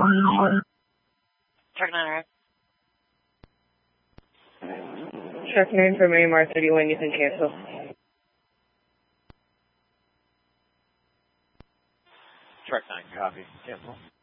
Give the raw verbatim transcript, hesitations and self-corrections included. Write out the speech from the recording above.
Truck nine, right? Truck nine from A M R thirty-one, you can cancel. Truck nine, copy. Cancel.